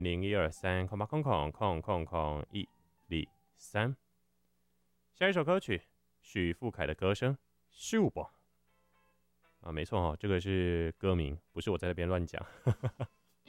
0123空八空空空空空123。下一首歌曲，许富凯的歌声，秀吧。没错这个是歌名，不是我在那边乱讲。